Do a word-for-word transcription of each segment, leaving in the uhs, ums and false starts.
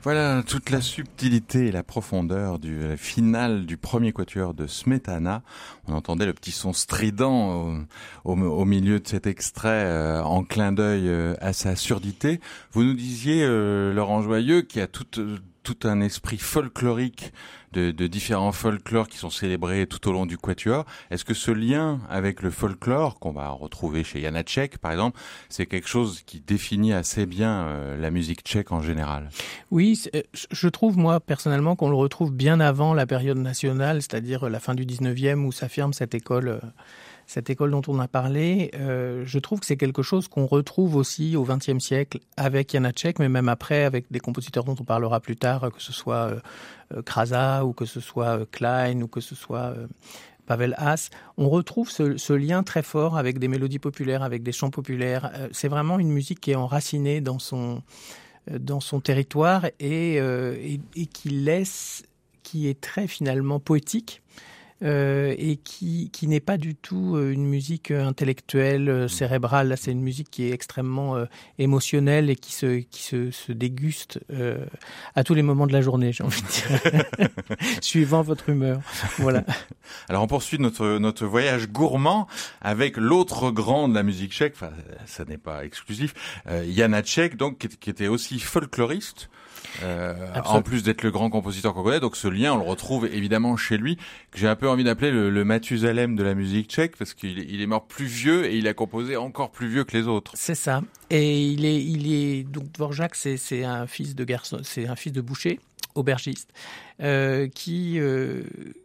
Voilà toute la subtilité et la profondeur du euh, final du premier quatuor de Smetana. On entendait le petit son strident au, au, au milieu de cet extrait euh, en clin d'œil euh, à sa surdité. Vous nous disiez, euh, Laurent Joyeux, qu'il y a tout, euh, tout un esprit folklorique de, de différents folklores qui sont célébrés tout au long du quatuor. Est-ce que ce lien avec le folklore, qu'on va retrouver chez Janáček par exemple, c'est quelque chose qui définit assez bien euh, la musique tchèque en général? Oui, je trouve moi personnellement qu'on le retrouve bien avant la période nationale, c'est-à-dire la fin du dix-neuvième où s'affirme cette école, cette école dont on a parlé. Euh, je trouve que c'est quelque chose qu'on retrouve aussi au vingtième siècle avec Janáček, mais même après avec des compositeurs dont on parlera plus tard, que ce soit euh, Krasa ou que ce soit euh, Klein ou que ce soit euh, Pavel Haas. On retrouve ce, ce lien très fort avec des mélodies populaires, avec des chants populaires. Euh, c'est vraiment une musique qui est enracinée dans son dans son territoire et, euh, et, et qui laisse, qui est très finalement poétique euh, et qui, qui n'est pas du tout une musique intellectuelle, cérébrale. Là, c'est une musique qui est extrêmement euh, émotionnelle et qui se, qui se, se déguste euh, à tous les moments de la journée, j'ai envie de dire, suivant votre humeur. Voilà. Alors, on poursuit notre, notre voyage gourmand avec l'autre grand de la musique tchèque. Enfin, ça n'est pas exclusif. Euh, Janáček, donc, qui, qui était aussi folkloriste. Euh, en plus d'être le grand compositeur qu'on connaît, donc ce lien, on le retrouve évidemment chez lui, que j'ai un peu envie d'appeler le, le Mathusalem de la musique tchèque, parce qu'il il est mort plus vieux et il a composé encore plus vieux que les autres. C'est ça. Et il est, il est donc Dvorak, c'est, c'est un fils de garçon, c'est un fils de boucher, aubergiste, euh, qui euh,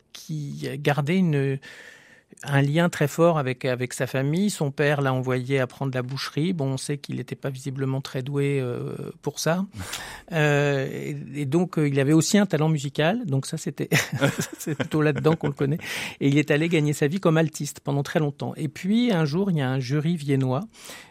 qui gardait une un lien très fort avec avec sa famille. Son père l'a envoyé apprendre la boucherie. Bon, on sait qu'il n'était pas visiblement très doué euh, pour ça. Euh, et, et donc, euh, il avait aussi un talent musical. Donc ça, c'était c'est plutôt là-dedans qu'on le connaît. Et il est allé gagner sa vie comme altiste pendant très longtemps. Et puis, un jour, il y a un jury viennois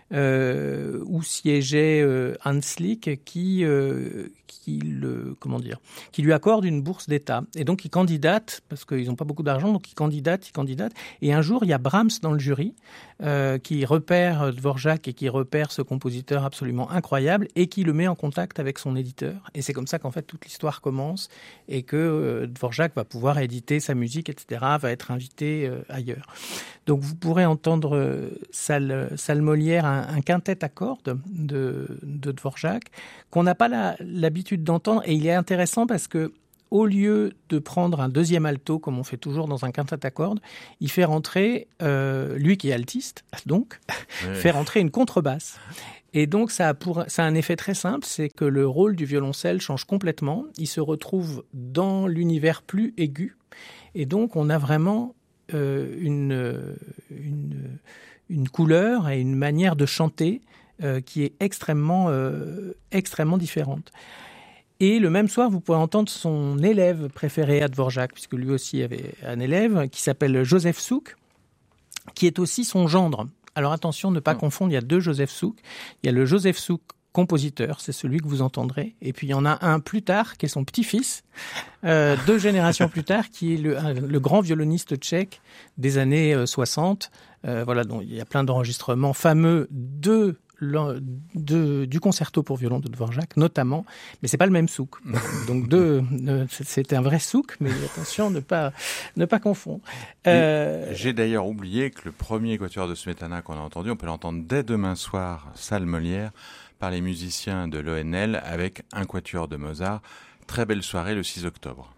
euh, où siégeait euh, Hanslick qui euh, qui le comment dire qui lui accorde une bourse d'État. Et donc, il candidate parce qu'ils n'ont pas beaucoup d'argent. Donc, il candidate, il candidate. Et un jour, il y a Brahms dans le jury euh, qui repère Dvorak et qui repère ce compositeur absolument incroyable et qui le met en contact avec son éditeur. Et c'est comme ça qu'en fait toute l'histoire commence et que euh, Dvorak va pouvoir éditer sa musique, et cetera, va être invité euh, ailleurs. Donc vous pourrez entendre euh, Salle, Salle Molière, un, un quintet à cordes de, de Dvorak qu'on n'a pas la, l'habitude d'entendre. Et il est intéressant parce que au lieu de prendre un deuxième alto, comme on fait toujours dans un quintet à cordes, il fait rentrer, euh, lui qui est altiste, donc, oui. fait rentrer une contrebasse. Et donc, ça a, pour, ça a un effet très simple, c'est que le rôle du violoncelle change complètement. Il se retrouve dans l'univers plus aigu. Et donc, on a vraiment euh, une, une, une couleur et une manière de chanter euh, qui est extrêmement, euh, extrêmement différente. Et le même soir, vous pourrez entendre son élève préféré à Dvorak, puisque lui aussi avait un élève qui s'appelle Joseph Suk, qui est aussi son gendre. Alors attention, ne pas confondre, il y a deux Joseph Suk. Il y a le Joseph Suk compositeur, c'est celui que vous entendrez. Et puis il y en a un plus tard, qui est son petit-fils, euh, deux générations plus tard, qui est le, le grand violoniste tchèque des années soixante. Euh, voilà, donc il y a plein d'enregistrements fameux de De, du concerto pour violon de Dvorak, notamment, mais c'est pas le même souk. Donc deux, c'était un vrai souk, mais attention, ne pas, ne pas confondre. Euh... J'ai d'ailleurs oublié que le premier quatuor de Smetana qu'on a entendu, on peut l'entendre dès demain soir, Salle Molière, par les musiciens de l'O N L avec un quatuor de Mozart. Très belle soirée le six octobre.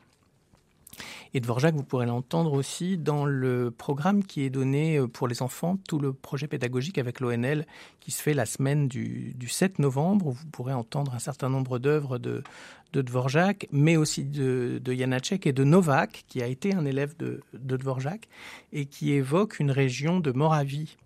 Et Dvorak, vous pourrez l'entendre aussi dans le programme qui est donné pour les enfants, tout le projet pédagogique avec l'O N L qui se fait la semaine du, du sept novembre, où vous pourrez entendre un certain nombre d'œuvres de, de Dvorak, mais aussi de, de Janáček et de Novák, qui a été un élève de, de Dvorak et qui évoque une région de Moravie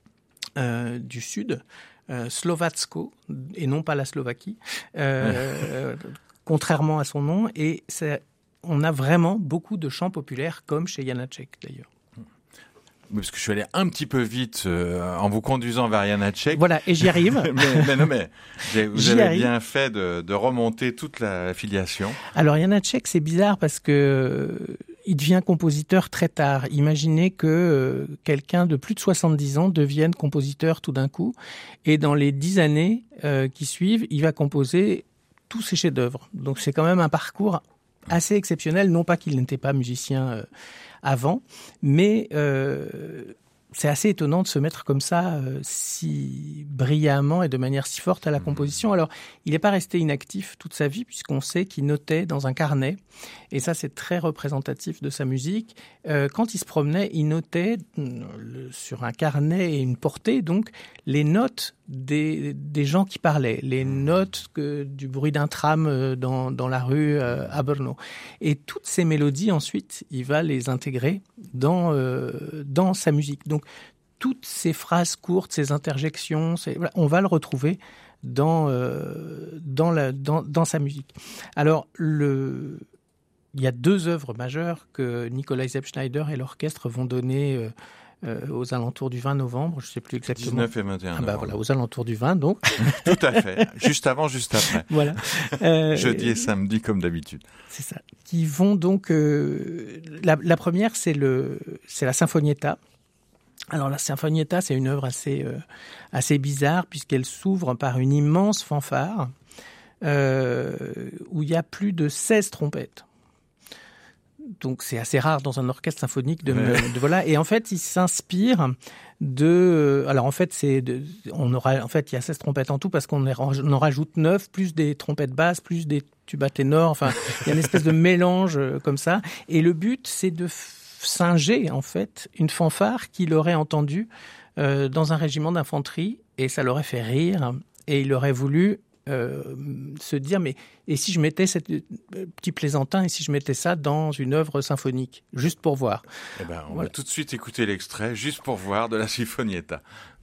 euh, du sud, euh, Slovatsko, et non pas la Slovaquie, euh, contrairement à son nom, et c'est on a vraiment beaucoup de chants populaires, comme chez Janáček d'ailleurs. Parce que je suis allé un petit peu vite euh, en vous conduisant vers Janáček. Voilà, et j'y arrive. mais, mais non, mais vous j'y avez arrive. bien fait de, de remonter toute la filiation. Alors Janáček, c'est bizarre parce que euh, il devient compositeur très tard. Imaginez que euh, quelqu'un de plus de soixante-dix ans devienne compositeur tout d'un coup, et dans les dix années euh, qui suivent, il va composer tous ses chefs-d'œuvre. Donc c'est quand même un parcours assez exceptionnel, non pas qu'il n'était pas musicien euh, avant, mais euh, c'est assez étonnant de se mettre comme ça, euh, si brillamment et de manière si forte à la composition. Alors, il n'est pas resté inactif toute sa vie, puisqu'on sait qu'il notait dans un carnet, et ça c'est très représentatif de sa musique. Euh, quand il se promenait, il notait euh, le, sur un carnet et une portée, donc, les notes des, des gens qui parlaient, les notes que, du bruit d'un tram dans, dans la rue euh, à Brno. Et toutes ces mélodies, ensuite, il va les intégrer dans, euh, dans sa musique. Donc, toutes ces phrases courtes, ces interjections, ces, voilà, on va le retrouver dans, euh, dans, la, dans, dans sa musique. Alors, le, il y a deux œuvres majeures que Nikolai Zepschneider et l'orchestre vont donner euh, Euh, aux alentours du vingt novembre, je ne sais plus exactement. dix-neuf et vingt et un ah bah novembre. Voilà, aux alentours du vingt, donc. Tout à fait. Juste avant, juste après. Voilà. Euh, Jeudi et samedi, comme d'habitude. C'est ça. Qui vont donc... Euh, la, la première, c'est, le, c'est la Sinfonietta. Alors, la Sinfonietta, c'est une œuvre assez, euh, assez bizarre, puisqu'elle s'ouvre par une immense fanfare, euh, où il y a plus de seize trompettes. Donc c'est assez rare dans un orchestre symphonique de, ouais. de voilà. Et en fait, il s'inspire de. Alors en fait, c'est de, on aura en fait il y a seize trompettes en tout parce qu'on on en rajoute neuf plus des trompettes basses plus des tubas ténors. Enfin, il y a une espèce de mélange comme ça. Et le but, c'est de singer en fait une fanfare qu'il aurait entendue euh, dans un régiment d'infanterie et ça l'aurait fait rire et il aurait voulu Euh, se dire mais et si je mettais cette euh, petit plaisantin et si je mettais ça dans une œuvre symphonique juste pour voir. Eh ben, on voilà. va tout de suite écouter l'extrait juste pour voir de la Sinfonietta.